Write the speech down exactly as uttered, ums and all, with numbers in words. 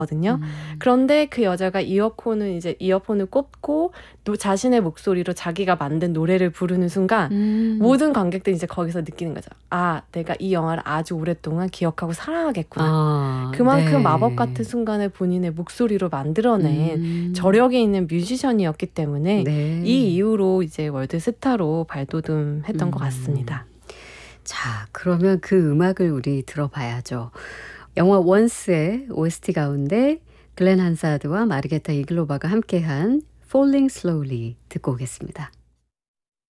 거든요. 음. 그런데 그 여자가 이어폰을 이제 이어폰을 꽂고 또 자신의 목소리로 자기가 만든 노래를 부르는 순간 음. 모든 관객들이 이제 거기서 느끼는 거죠. '아 내가 이 영화를 아주 오랫동안 기억하고 사랑하겠구나.' 아 그만큼 네. 마법 같은 순간을 본인의 목소리로 만들어낸 음. 저력이 있는 뮤지션이었기 때문에 네. 이 이후로 이제 월드 스타로 발돋움했던 것 음. 같습니다. 자 그러면 그 음악을 우리 들어봐야죠. 영화 원스의 오에스티 가운데 글렌 한사드와 마르게타 이글로바가 함께한 Falling Slowly 듣고 오겠습니다.